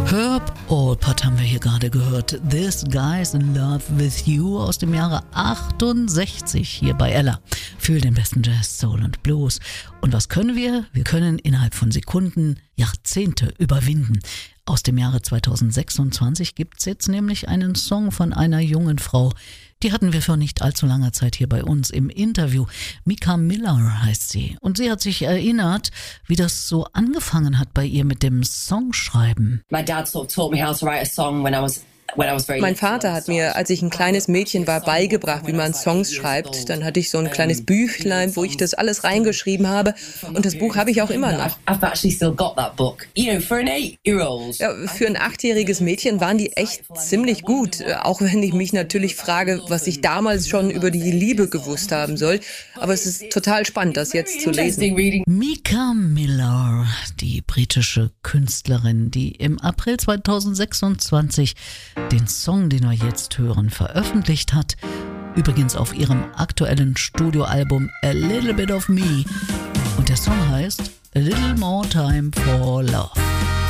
Herb Alpert haben wir hier gerade gehört. This Guy's in Love with You aus dem Jahre 68 hier bei Ella. Für den besten Jazz, Soul und Blues. Und was können wir? Wir können innerhalb von Sekunden Jahrzehnte überwinden. Aus dem Jahre 2026 gibt's jetzt nämlich einen Song von einer jungen Frau. Die hatten wir vor nicht allzu langer Zeit hier bei uns im Interview. Mika Miller heißt sie. Und sie hat sich erinnert, wie das so angefangen hat bei ihr mit dem Songschreiben. Mein Vater hat mir, als ich ein kleines Mädchen war, beigebracht, wie man Songs schreibt. Dann hatte ich so ein kleines Büchlein, wo ich das alles reingeschrieben habe. Und das Buch habe ich auch immer noch. Ja, für ein 8-jähriges Mädchen waren die echt ziemlich gut. Auch wenn ich mich natürlich frage, was ich damals schon über die Liebe gewusst haben soll. Aber es ist total spannend, das jetzt zu lesen. Mika Miller, die britische Künstlerin, die im April 2026 den Song, den wir jetzt hören, veröffentlicht hat. Übrigens auf ihrem aktuellen Studioalbum A Little Bit of Me. Und der Song heißt A Little More Time for Love.